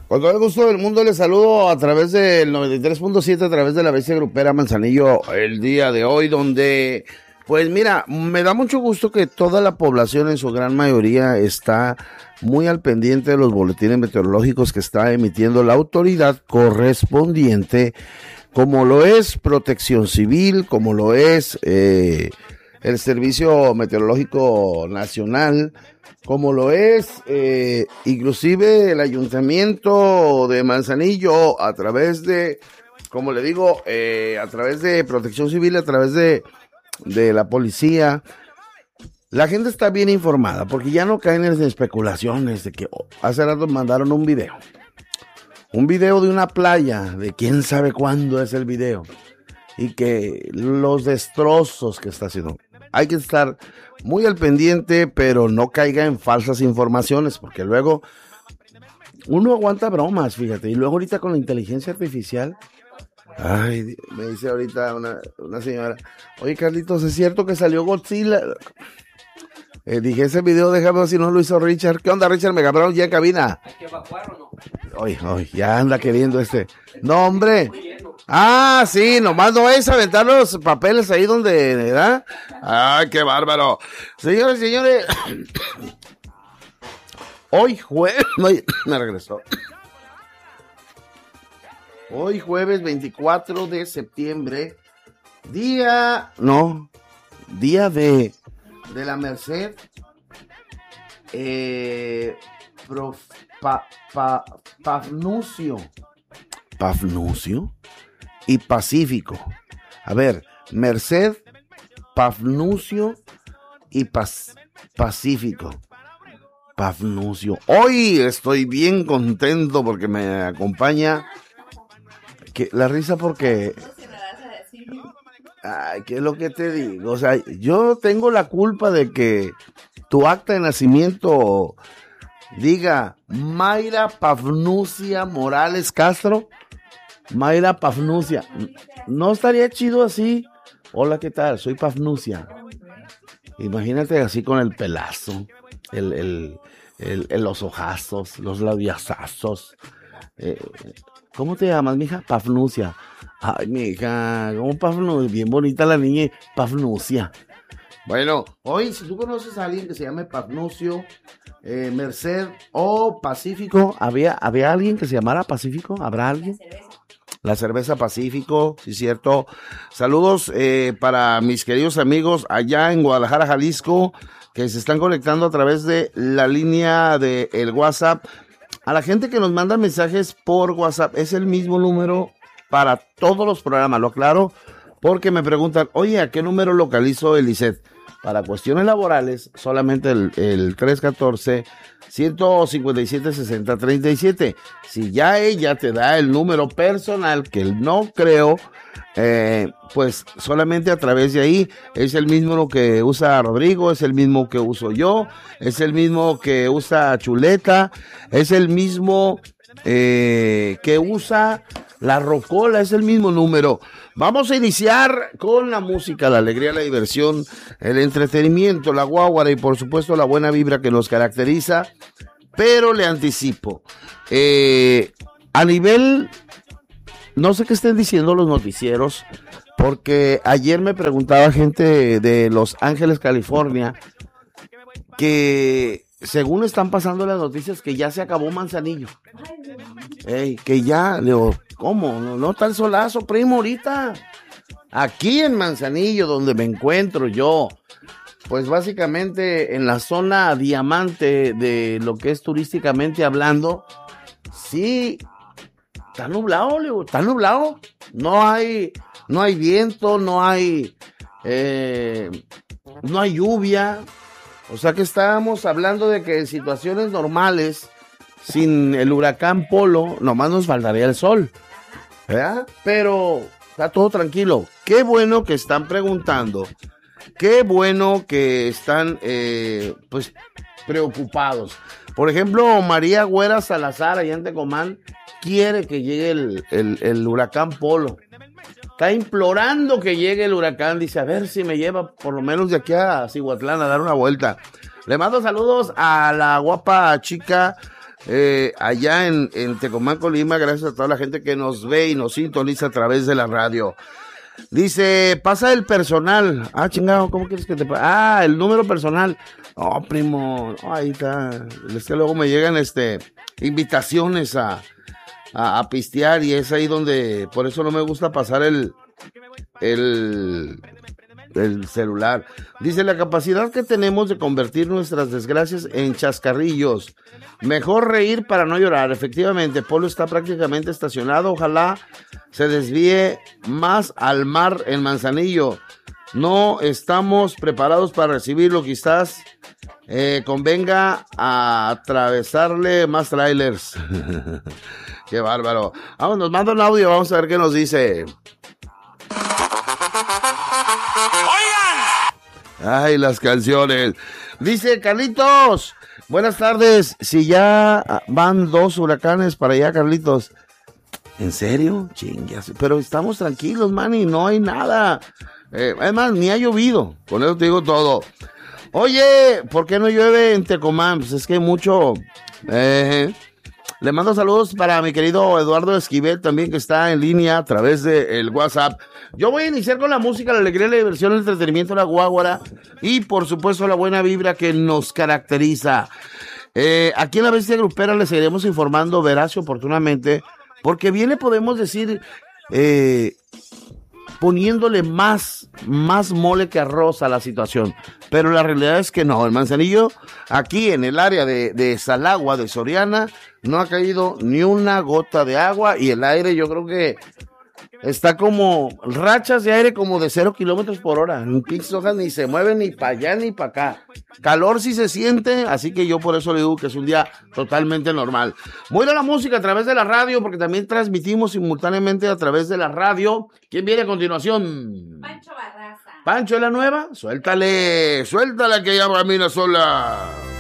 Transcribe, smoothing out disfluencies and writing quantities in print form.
Con todo el gusto del mundo les saludo a través del 93.7, a través de la bestia grupera Manzanillo, el día de hoy, donde, pues mira, me da mucho gusto que toda la población en su gran mayoría está muy al pendiente de los boletines meteorológicos que está emitiendo la autoridad correspondiente, como lo es Protección Civil, como lo es el Servicio Meteorológico Nacional, como lo es inclusive el Ayuntamiento de Manzanillo, a través de, como le digo, a través de Protección Civil, a través de la policía. La gente está bien informada, porque ya no caen en especulaciones de que hace rato mandaron un video de una playa, de quién sabe cuándo es el video, y que los destrozos que está haciendo. Hay que estar muy al pendiente, pero no caiga en falsas informaciones, porque luego uno aguanta bromas, fíjate, y luego ahorita con la inteligencia artificial, ay, me dice ahorita una señora, oye Carlitos, ¿es cierto que salió Godzilla? Dije, ese video, déjame ver si no lo hizo Richard. ¿Qué onda, Richard? ¿Me cabraron ya en cabina? ¿Hay que evacuar o no? Oye, ya anda queriendo No, hombre. Ah, sí, nomás no es aventar los papeles ahí donde, ¿verdad? Ay, qué bárbaro. Señores, hoy jueves, me regresó. Hoy jueves 24 de septiembre, día de la Merced, Pafnucio y Pacífico. A ver, Merced, Pafnucio y Pacífico. Pafnucio. Hoy estoy bien contento porque me acompaña la risa porque... Ay, ¿qué es lo que te digo? O sea, yo tengo la culpa de que tu acta de nacimiento diga Mayra Pafnucia Morales Castro. Mayra Pafnucia. ¿No estaría chido así? Hola, ¿qué tal? Soy Pafnucia. Imagínate así con el pelazo, los ojazos, los labiazazos. ¿Cómo te llamas, mija? Pafnucia. Ay, mija, ¿cómo Pafnucia? Bien bonita la niña, Pafnucia. Bueno, hoy, si tú conoces a alguien que se llame Pafnucio, Merced o Pacífico, ¿había alguien que se llamara Pacífico? ¿Habrá alguien? La cerveza Pacífico, sí, cierto. Saludos para mis queridos amigos allá en Guadalajara, Jalisco, que se están conectando a través de la línea de el WhatsApp. A la gente que nos manda mensajes por WhatsApp, es el mismo número para todos los programas, lo aclaro, porque me preguntan, oye, ¿a qué número localizo el ICET? Para cuestiones laborales, solamente el 314-157-6037. Si ya ella te da el número personal, que no creo, pues solamente a través de ahí, es el mismo que usa Rodrigo, es el mismo que uso yo, es el mismo que usa Chuleta, es el mismo que usa la Rocola, es el mismo número. Vamos a iniciar con la música, la alegría, la diversión, el entretenimiento, la guáguara y por supuesto la buena vibra que nos caracteriza, pero le anticipo, a nivel, no sé qué estén diciendo los noticieros, porque ayer me preguntaba gente de Los Ángeles, California, que según están pasando las noticias que ya se acabó Manzanillo. Que ya, digo, ¿cómo? No está el solazo, primo, ahorita. Aquí en Manzanillo, donde me encuentro yo, pues básicamente en la zona diamante de lo que es turísticamente hablando, sí, está nublado, Leo, está nublado. No hay viento, no hay lluvia. O sea que estábamos hablando de que en situaciones normales, sin el huracán Polo, nomás nos faltaría el sol, ¿verdad? Pero está todo tranquilo. Qué bueno que están preguntando, qué bueno que están pues preocupados. Por ejemplo, María Güera Salazar, allá en Tecomán, quiere que llegue el huracán Polo. Está implorando que llegue el huracán, dice, a ver si me lleva por lo menos de aquí a Cihuatlán a dar una vuelta. Le mando saludos a la guapa chica allá en Tecomán, Colima, gracias a toda la gente que nos ve y nos sintoniza a través de la radio. Dice, pasa el personal. Ah, chingado, ¿cómo quieres que te pase? Ah, el número personal. Oh, primo, ahí está. Es que luego me llegan invitaciones a pistear y es ahí donde, por eso no me gusta pasar el celular. Dice, la capacidad que tenemos de convertir nuestras desgracias en chascarrillos. Mejor reír para no llorar. Efectivamente, Polo está prácticamente estacionado. Ojalá se desvíe más al mar en Manzanillo. No estamos preparados para recibirlo. Quizás convenga a atravesarle más trailers. Qué bárbaro. Vamos, nos manda un audio. Vamos a ver qué nos dice. Ay, las canciones. Dice Carlitos, buenas tardes. Si ya van 2 huracanes para allá, Carlitos. ¿En serio? Chingas. Pero estamos tranquilos, man, y no hay nada. Además, ni ha llovido. Con eso te digo todo. Oye, ¿por qué no llueve en Tecomán? Pues es que hay mucho. Le mando saludos para mi querido Eduardo Esquivel, también que está en línea a través del WhatsApp. Yo voy a iniciar con la música, la alegría, la diversión, el entretenimiento, la guáguara y, por supuesto, la buena vibra que nos caracteriza. Aquí en la Bestia Grupera les seguiremos informando veraz y oportunamente, porque viene, podemos decir, poniéndole más mole que arroz a la situación. Pero la realidad es que no. El Manzanillo, aquí en el área de Salagua, de Soriana, no ha caído ni una gota de agua y el aire yo creo que está como rachas de aire como de 0 kilómetros por hora. En pinches hojas ni se mueven ni para allá ni para acá. Calor sí se siente, así que yo por eso le digo que es un día totalmente normal. Voy a la música a través de la radio, porque también transmitimos simultáneamente a través de la radio. ¿Quién viene a continuación? Pancho Barraza. ¿Pancho es la nueva? Suéltale que ya camina sola.